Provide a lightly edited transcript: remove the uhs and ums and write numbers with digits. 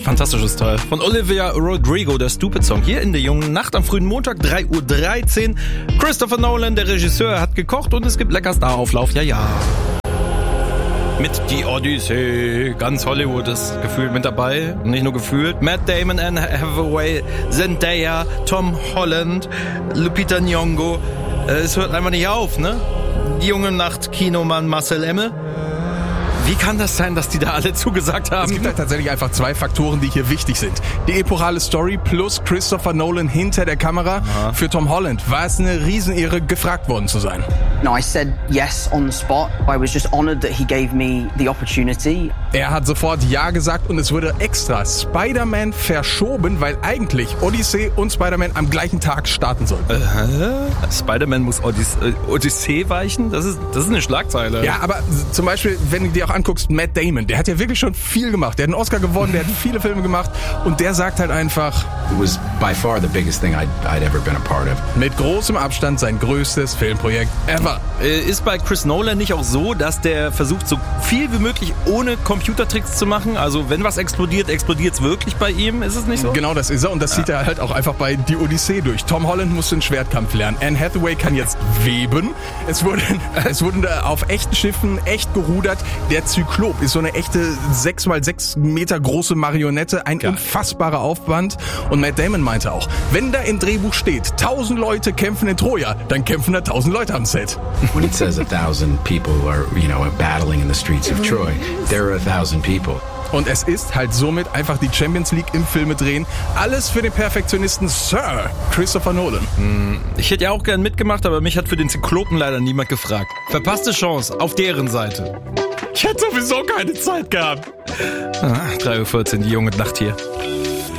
Fantastisches Teil. Von Olivia Rodrigo, der Stupid Song. Hier in der jungen Nacht am frühen Montag, 3:13 Uhr. Christopher Nolan, der Regisseur, hat gekocht und es gibt lecker Star-Auflauf. Ja. Mit Die Odyssee. Ganz Hollywood ist gefühlt mit dabei. Nicht nur gefühlt. Matt Damon, Anne Hathaway, Zendaya, Tom Holland, Lupita Nyong'o. Es hört einfach nicht auf, ne? Die junge Nacht, Kinomann Marcel Emme. Wie kann das sein, dass die da alle zugesagt haben? Es gibt halt tatsächlich einfach zwei Faktoren, die hier wichtig sind. Die epochale Story plus Christopher Nolan hinter der Kamera. Aha. Für Tom Holland war es eine Riesenehre, gefragt worden zu sein. No, I said yes on the spot. I was just honored that he gave me the opportunity. Er hat sofort Ja gesagt und es wurde extra Spider-Man verschoben, weil eigentlich Odyssey und Spider-Man am gleichen Tag starten sollten. Spider-Man muss Odyssee weichen? Das ist eine Schlagzeile. Ja, aber zum Beispiel, wenn du dir auch anguckst, Matt Damon, der hat ja wirklich schon viel gemacht. Der hat einen Oscar gewonnen, der hat viele Filme gemacht und der sagt halt einfach... It was by far the biggest thing I'd ever been a part of. Mit großem Abstand sein größtes Filmprojekt ever. Ist bei Chris Nolan nicht auch so, dass der versucht, so viel wie möglich ohne Computertricks zu machen? Also wenn was explodiert, explodiert es wirklich bei ihm? Ist es nicht so? Genau, das ist er und das zieht er halt auch einfach bei Die Odyssee durch. Tom Holland musste den Schwertkampf lernen. Anne Hathaway kann jetzt weben. Es wurden auf echten Schiffen echt gerudert. Der Zyklop ist so eine echte 6x6 Meter große Marionette. Ein unfassbarer Aufwand. Und Matt Damon meinte auch, wenn da im Drehbuch steht, 1000 Leute kämpfen in Troja, dann kämpfen da 1000 Leute am Set. When it says 1000 people are, battling in the streets of Troy, there are 1000 people. Und es ist halt somit einfach die Champions League im Filme drehen. Alles für den Perfektionisten Sir Christopher Nolan. Ich hätte ja auch gern mitgemacht, aber mich hat für den Zyklopen leider niemand gefragt. Verpasste Chance auf deren Seite. Ich hätte sowieso keine Zeit gehabt. 3:14 Uhr, die junge Nacht hier.